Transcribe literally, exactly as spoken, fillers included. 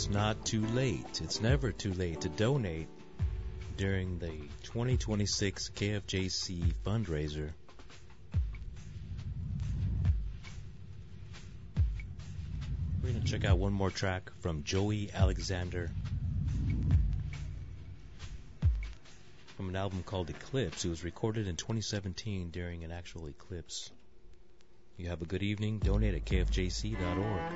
it's not too late. It's never too late to donate during the twenty twenty-six K F J C fundraiser. We're going to check out one more track from Joey Alexander from an album called Eclipse. It was recorded in twenty seventeen during an actual eclipse. You have a good evening. Donate at K F J C dot org.